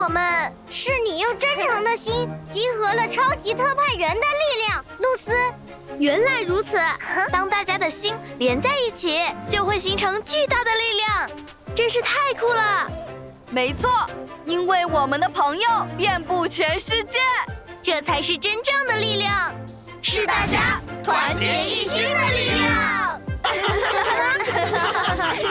我们是你用真诚的心集合了超级特派员的力量，露丝。 原来如此，当大家的心连在一起，就会形成巨大的力量，真是太酷了。 没错，因为我们的朋友遍布全世界， 这才是真正的力量， 是大家团结一心的